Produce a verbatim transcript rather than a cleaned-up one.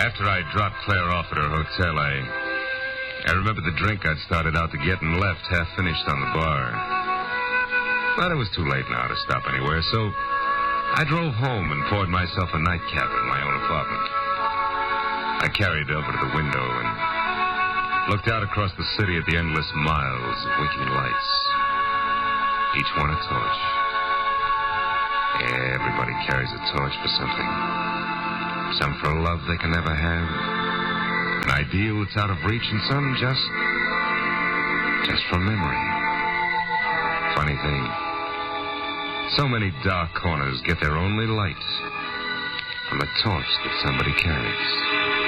After I dropped Claire off at her hotel, I... I remembered the drink I'd started out to get and left half finished on the bar. But it was too late now to stop anywhere, so I drove home and poured myself a nightcap in my own apartment. I carried over to the window and looked out across the city at the endless miles of winking lights. Each one a torch. Everybody carries a torch for something. Some for a love they can never have. An ideal that's out of reach, and some just... just for memory. Funny thing. So many dark corners get their only light from a torch that somebody carries.